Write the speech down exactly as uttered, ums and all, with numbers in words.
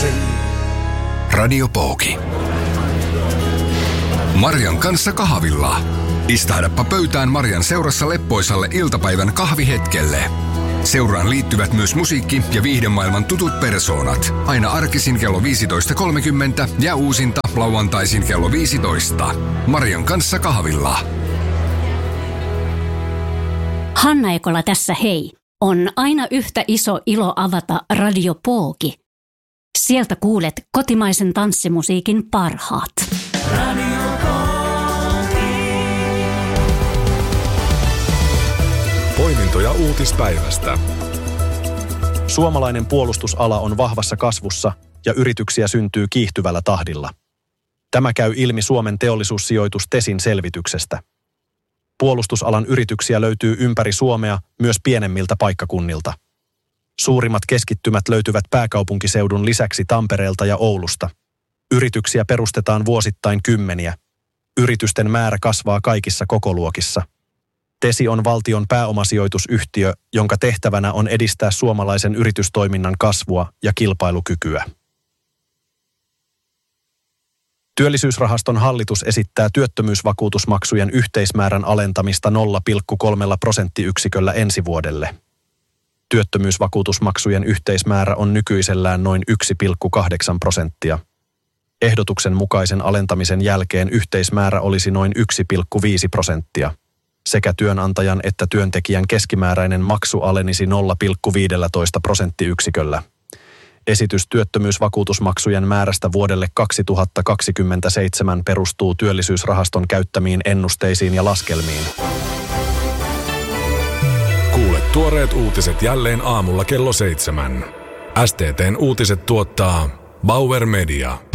Uutisen. Radio Pooki. Marian kanssa kahvilla. Istahdappa pöytään Marian seurassa leppoisalle iltapäivän kahvihetkelle. Seuraan liittyvät myös musiikki- ja viihdemaailman tutut persoonat. Aina arkisin kello viisitoista kolmekymmentä ja uusinta lauantaisin kello viisitoista. Marian kanssa kahvilla. Hanna Ekola tässä hei. On aina yhtä iso ilo avata Radio Pooki. Sieltä kuulet kotimaisen tanssimusiikin parhaat. Radio Pooki. Poimintoja uutispäivästä. Suomalainen puolustusala on vahvassa kasvussa ja yrityksiä syntyy kiihtyvällä tahdilla. Tämä käy ilmi Suomen teollisuussijoitus Tesin selvityksestä. Puolustusalan yrityksiä löytyy ympäri Suomea myös pienemmiltä paikkakunnilta. Suurimmat keskittymät löytyvät pääkaupunkiseudun lisäksi Tampereelta ja Oulusta. Yrityksiä perustetaan vuosittain kymmeniä. Yritysten määrä kasvaa kaikissa kokoluokissa. Tesi on valtion pääomasijoitusyhtiö, jonka tehtävänä on edistää suomalaisen yritystoiminnan kasvua ja kilpailukykyä. Työllisyysrahaston hallitus esittää työttömyysvakuutusmaksujen yhteismäärän alentamista nolla pilkku kolme prosenttiyksiköllä ensi vuodelle. Työttömyysvakuutusmaksujen yhteismäärä on nykyisellään noin yksi pilkku kahdeksan prosenttia. Ehdotuksen mukaisen alentamisen jälkeen yhteismäärä olisi noin yksi pilkku viisi prosenttia. Sekä työnantajan että työntekijän keskimääräinen maksu alenisi nolla pilkku viisitoista prosenttiyksiköllä. Esitys työttömyysvakuutusmaksujen määrästä vuodelle kaksituhattakaksikymmentäseitsemän perustuu Työllisyysrahaston käyttämiin ennusteisiin ja laskelmiin. Kuule tuoreet uutiset jälleen aamulla kello seitsemän. S T T:n uutiset tuottaa Bauer Media.